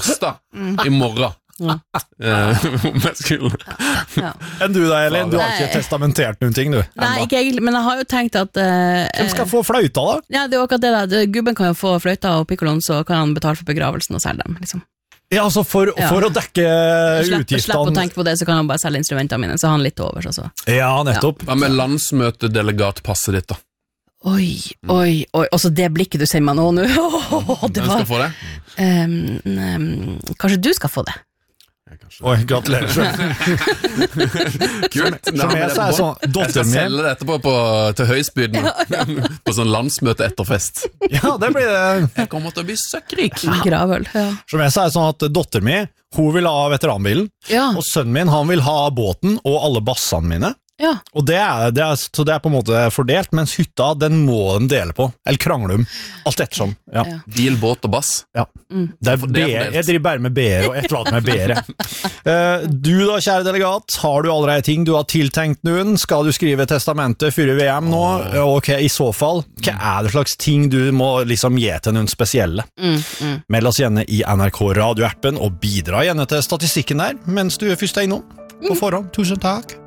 torsdag I morgen. Om jeg skulle. Enn du da, Elin? Du har ikke testamentert noen ting, du? Nei, ikke egentlig, men jeg har jo tenkt at Hvem skal få fløyta, da? Ja, det er jo akkurat det da. Gubben kan jo få fløyta og piccoloen, så kan han betale for begravelsen og selge dem, liksom. Ja, altså for å dekke utgiftene. Slipp å tenke på det, så kan han bare selge instrumentene mine, så har han litt over. Så. Ja, nettopp. Hva med landsmøtedelegatpasset ditt da? Oi, også det blikket du ser meg nå. Hvem skal få det? Kanskje du skal få det? Oi, gratulerer. Kult. Som jeg sa, sånn, Jeg skal selge det etterpå til høyspydden på sånn landsmøte etterfest. Ja, det blir det. Jeg kommer til å bli søkkrik. Gravøl, ja. Som jeg sa, sånn at dotter mi, hun vil ha veteranbilen, og sønnen min, han vil ha båten og alle bassene mine. Ja. Og så det er på en måte fordelt, mens hytta, den må de dele på, eller krangle om, alt ettersom. Ja. Bil, båt og bass. Ja. Det er jeg driver bare med BR og et eller annet med BR. Du da, kjære delegat, har du allerede ting du har tiltenkt noen? Skal du skrive testamentet før VM nå? Ok, i så fall, hva er det slags ting du må liksom gi til noen spesielle? Meld oss gjerne i NRK Radio-appen og bidra gjerne til statistikken der, mens du er først innom. På forhånd, tusen takk.